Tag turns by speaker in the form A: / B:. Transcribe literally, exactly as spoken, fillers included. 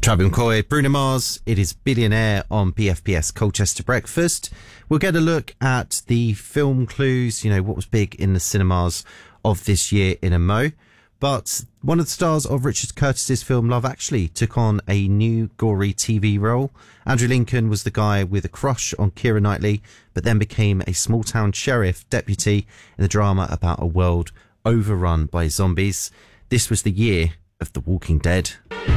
A: Travis McCoy, Bruno Mars, it is Billionaire on P F P S Colchester Breakfast. We'll get a look at the film clues, you know, what was big in the cinemas of this year in a mo. But one of the stars of Richard Curtis's film Love Actually took on a new gory T V role. Andrew Lincoln was the guy with a crush on Keira Knightley, but then became a small-town sheriff deputy in the drama about a world overrun by zombies. This was the year of The Walking Dead.